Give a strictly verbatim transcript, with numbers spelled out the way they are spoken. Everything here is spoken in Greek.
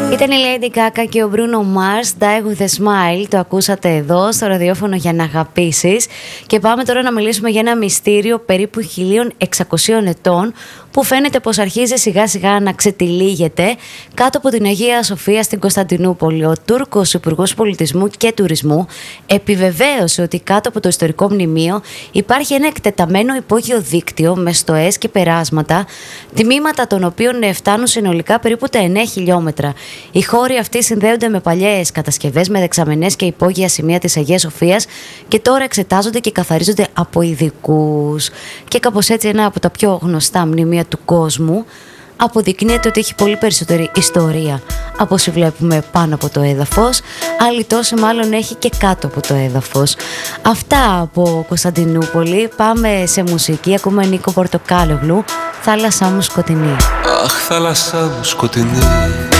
Ήταν η Lady Gaga και ο Bruno Mars, Die With A Smile. Το ακούσατε εδώ στο ραδιόφωνο για να αγαπήσεις. Και πάμε τώρα να μιλήσουμε για ένα μυστήριο περίπου χίλια εξακοσίων ετών, που φαίνεται πως αρχίζει σιγά σιγά να ξετυλίγεται κάτω από την Αγία Σοφία στην Κωνσταντινούπολη. Ο Τούρκος Υπουργός Πολιτισμού και Τουρισμού επιβεβαίωσε ότι κάτω από το ιστορικό μνημείο υπάρχει ένα εκτεταμένο υπόγειο δίκτυο με στοές και περάσματα, τμήματα των οποίων φτάνουν συνολικά περίπου τα εννέα χιλιόμετρα. Οι χώροι αυτοί συνδέονται με παλιές κατασκευές, με δεξαμενές και υπόγεια σημεία της Αγίας Σοφίας και τώρα εξετάζονται και καθαρίζονται από ειδικούς. Και κάπως έτσι ένα από τα πιο γνωστά μνημεία του κόσμου αποδεικνύεται ότι έχει πολύ περισσότερη ιστορία από όσοι βλέπουμε πάνω από το έδαφος, άλλη τόση μάλλον έχει και κάτω από το έδαφος. Αυτά από Κωνσταντινούπολη. Πάμε σε μουσική. Ακούμε Νίκο Πορτοκάλογλου, Θάλασσά μου σκοτεινή. Αχ, θάλασσά μου σκοτεινή,